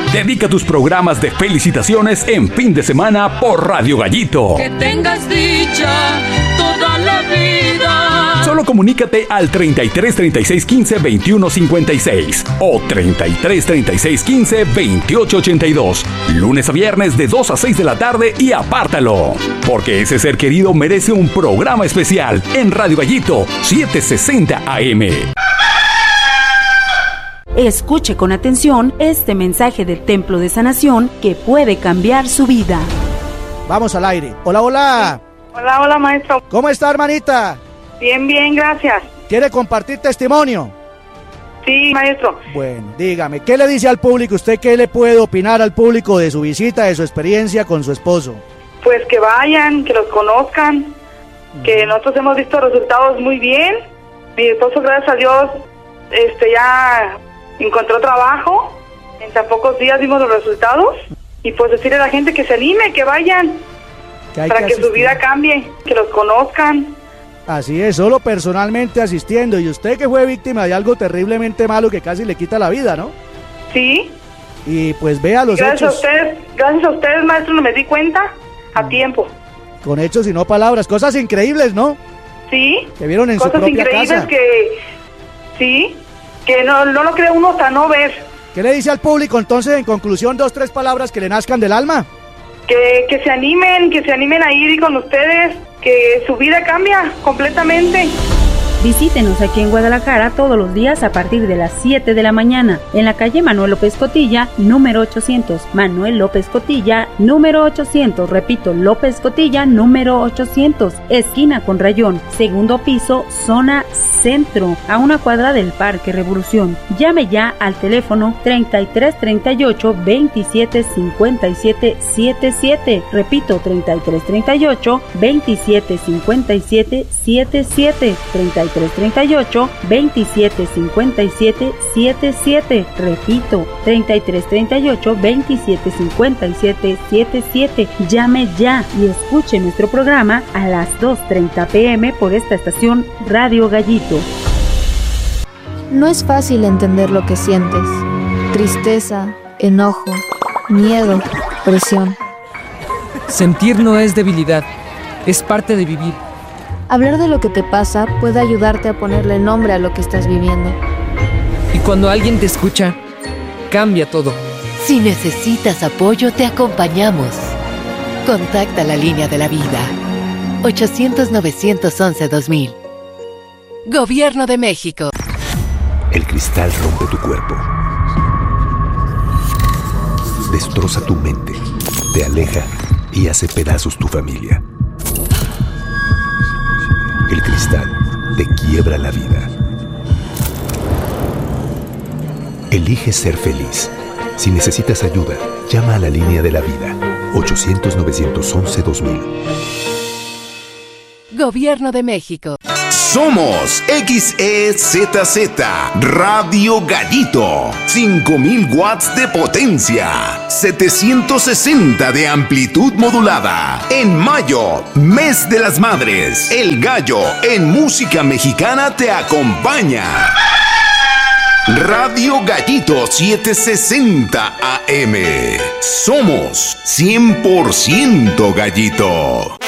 Dedica tus programas de felicitaciones en fin de semana por Radio Gallito. Que tengas dicha toda la vida. Solo comunícate al 33 36 15 21 56 o 33 36 15 28 82. Lunes a viernes de 2 a 6 de la tarde y apártalo. Porque ese ser querido merece un programa especial en Radio Gallito 760 AM. Escuche con atención este mensaje del Templo de Sanación que puede cambiar su vida. Vamos al aire. Hola, hola. Hola, hola, maestro. ¿Cómo está, hermanita? Bien, bien, gracias. ¿Quiere compartir testimonio? Sí, maestro. Bueno, dígame, ¿qué le dice al público? ¿Usted qué le puede opinar al público de su visita, de su experiencia con su esposo? Pues que vayan, que los conozcan, que nosotros hemos visto resultados muy bien. Mi esposo, gracias a Dios, ya encontró trabajo. En tan pocos días vimos los resultados. Y pues decirle a la gente que se anime, que vayan, para que su vida cambie, que los conozcan. Así es, solo personalmente asistiendo. Y usted que fue víctima de algo terriblemente malo que casi le quita la vida, ¿no? Sí. Y pues vea los gracias hechos. Gracias a ustedes, maestro, no me di cuenta a tiempo. Con hechos y no palabras, cosas increíbles, ¿no? Sí. Que vieron en cosas su propia increíbles casa. Que no lo cree uno hasta no ver. ¿Qué le dice al público entonces, en conclusión, 2, 3 palabras que le nazcan del alma? Que se animen a ir con ustedes, que su vida cambia completamente. Visítenos aquí en Guadalajara todos los días a partir de las 7 de la mañana, en la calle Manuel López Cotilla, número 800. Manuel López Cotilla, número 800. Repito, López Cotilla, número 800. Esquina con Rayón, segundo piso, zona centro, a una cuadra del Parque Revolución. Llame ya al teléfono 33 38 27 57 77. Repito, 33 38 27 57 77. 33 38 27 57 77. Repito, 33 38 27 57 77. Llame ya y escuche nuestro programa a las 2:30 p.m. por esta estación Radio Gallito. No es fácil entender lo que sientes. Tristeza, enojo, miedo, presión. Sentir no es debilidad, es parte de vivir. Hablar de lo que te pasa puede ayudarte a ponerle nombre a lo que estás viviendo. Y cuando alguien te escucha, cambia todo. Si necesitas apoyo, te acompañamos. Contacta la línea de la vida. 800-911-2000. Gobierno de México. El cristal rompe tu cuerpo. Destroza tu mente. Te aleja y hace pedazos tu familia. El cristal te quiebra la vida. Elige ser feliz. Si necesitas ayuda, llama a la línea de la vida. 800-911-2000. Gobierno de México. Somos XEZZ Radio Gallito. 5000 watts de potencia. 760 de amplitud modulada. En mayo, mes de las madres. El Gallo en música mexicana te acompaña. Radio Gallito 760 AM. Somos 100% Gallito.